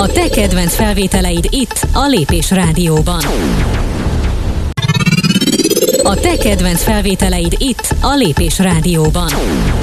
A te kedvenc felvételeid itt, a Lépés Rádióban. A te kedvenc felvételeid itt, a Lépés Rádióban.